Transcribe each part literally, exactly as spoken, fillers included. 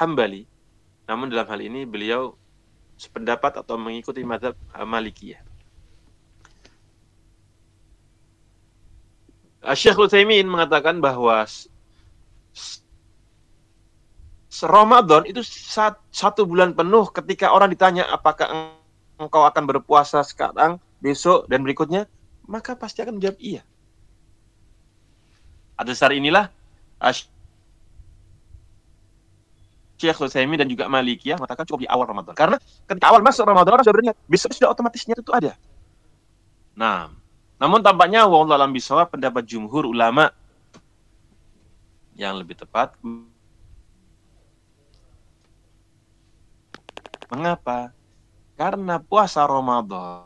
Hambali, namun dalam hal ini beliau sependapat atau mengikuti mazhab Malikiyah. Syekhul Utsaimin mengatakan bahwa Ramadan itu satu bulan penuh. Ketika orang ditanya apakah engkau akan berpuasa sekarang, besok, dan berikutnya, maka pasti akan menjawab iya. Atas dasar inilah Syekhul Utsaimin dan juga Malikiyah mengatakan cukup di awal Ramadan. Karena ketika awal masuk Ramadan orang sudah berniat, besok sudah otomatis niat itu ada. Nah, namun tampaknya wallahu a'lam bishawab, pendapat jumhur ulama yang lebih tepat. Mengapa? Karena puasa Ramadan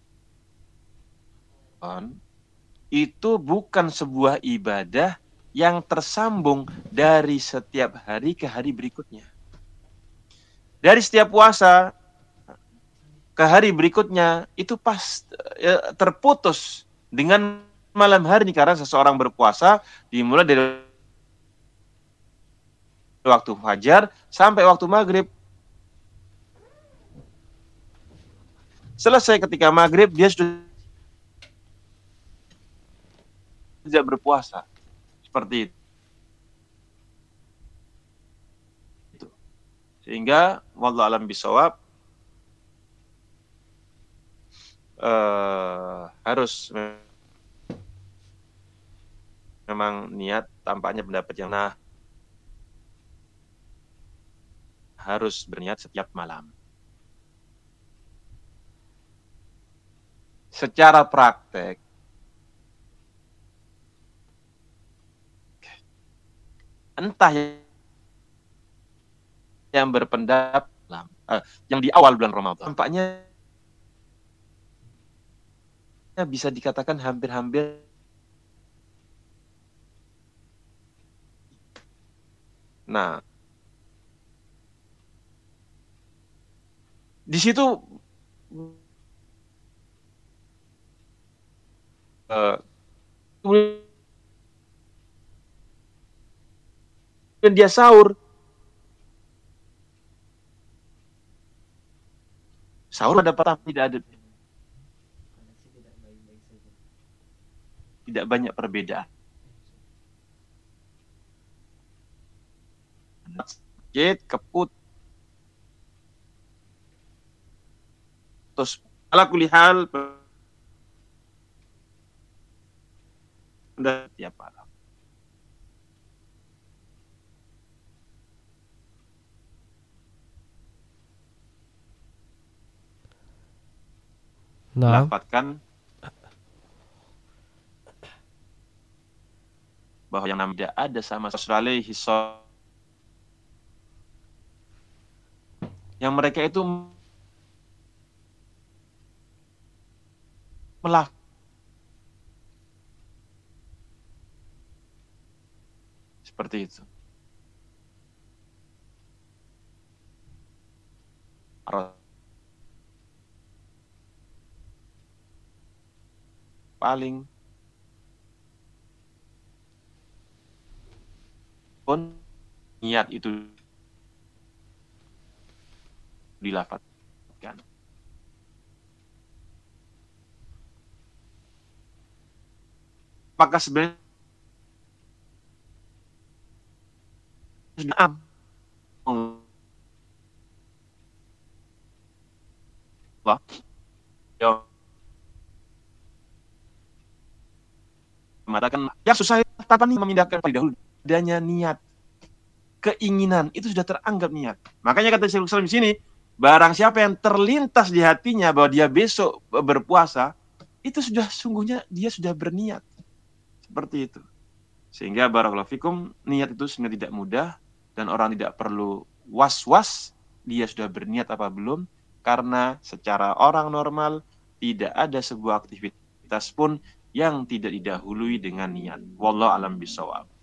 itu bukan sebuah ibadah yang tersambung dari setiap hari ke hari berikutnya. Dari setiap puasa ke hari berikutnya itu pas ya, terputus dengan malam hari ini, karena seseorang berpuasa dimulai dari waktu fajar sampai waktu maghrib. Selesai ketika maghrib dia sudah tidak berpuasa. Seperti itu. Sehingga wallahu a'lam bishawab uh, harus memang niat, tampaknya pendapat yang nah harus berniat setiap malam. Secara praktek entah yang berpendapat uh, yang di awal bulan Ramadan tampaknya bisa dikatakan hampir-hampir nah di situ uh, kemudian dia sahur sahur ada petang, tidak ada tidak banyak perbedaan. Sakit, keput, terus ala kulihal pada tiap malam. Nah. Lafatkan bahwa yang namanya ada sama Rasulullah yang mereka itu melaf seperti itu. Paling pun niat itu dilafatkan. Apakah sebenarnya sudah Allah ya mengatakan yang susah tanpa nih memindahkan pada dahulu adanya niat, keinginan itu sudah teranggap niat. Makanya kata Syekhul Islam di sini, barang siapa yang terlintas di hatinya bahwa dia besok berpuasa, itu sudah sungguhnya dia sudah berniat. Seperti itu. Sehingga barakallahu fikum, niat itu sebenarnya tidak mudah dan orang tidak perlu was-was dia sudah berniat apa belum, karena secara orang normal tidak ada sebuah aktivitas pun yang tidak didahului dengan niat. Wallahu a'lam bishawab.